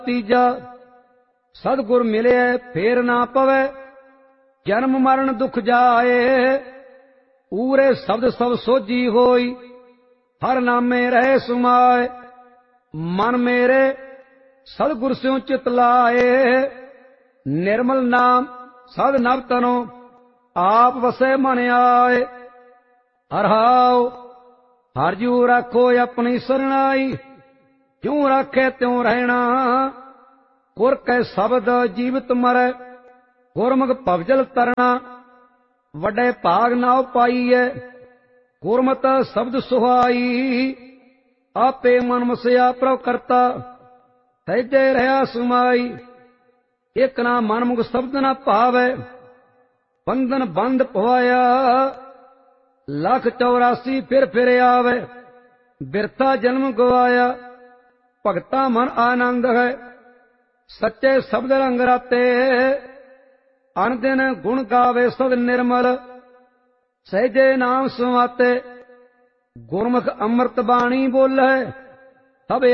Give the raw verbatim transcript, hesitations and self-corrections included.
ਤੀਜਾ ਸਤਿਗੁਰ ਮਿਲਿਆ ਫੇਰ ਨਾ ਪਵੈ, ਜਨਮ ਮਰਨ ਦੁਖ ਜਾਏ। ਊਰੇ ਸ਼ਬਦ ਸਭ ਸੋਝੀ ਹੋਈ, ਹਰ ਨਾਮੇ ਰਹਿ ਸਮਾਏ। ਮਨ ਮੇਰੇ ਸਤਿਗੁਰ ਸਿਉ ਚਿਤ ਲਾਏ, ਨਿਰਮਲ ਨਾਮ ਸਦ ਨਵ ਤਨੋ ਆਪ ਵਸੈ ਮਨ ਆਏ। ਹਰਿ ਹਰਿ ਜੂ ਰਾਖੋ ਆਪਣੀ ਸਰਣਾਈ, ਜਿਉ ਰਾਖੇ ਤਿਉ ਰਹਿਣਾ। ਗੁਰ ਕੈ ਸ਼ਬਦ ਜੀਵਤ ਮਰੈ, ਗੁਰਮੁਖ ਭਵਜਲ ਤਰਣਾ। ਵੱਡੇ ਭਾਗ ਨਾ ਪਾਈਐ, ਗੁਰਮਤਿ ਸ਼ਬਦ ਸੁਹਾਈ। ਆਪੇ ਮਨ ਮਸਿਆ ਪ੍ਰਭ ਕਰਤਾ, ਸਹਿਜੇ ਰਹਾ ਸਮਾਈ। ਇਕ ਨਾ ਮਨ ਮੁਖ ਸ਼ਬਦ ਨਾ ਭਾਵੈ, ਬੰਧਨ ਬੰਧ ਪਵਾਇਆ। ਲੱਖ ਚੌਰਾਸੀ ਫਿਰ ਫਿਰ ਆਵੈ, ਬਿਰਥਾ ਜਨਮ ਗਵਾਇਆ। ਭਗਤਾ ਮਨ ਆਨੰਦ ਹੈ, ਸੱਚੇ ਸ਼ਬਦ ਰੰਗ ਰਾਤੇ। ਅਨ ਦਿਨ ਗੁਣ ਗਾਵੇ ਸਦ ਨਿਰਮਲ, ਸਹਿਜੇ ਨਾਮ ਸਮਾਤੇ। ਗੁਰਮੁਖ ਅੰਮ੍ਰਿਤ ਬਾਣੀ ਬੋਲੇ, ਸਭ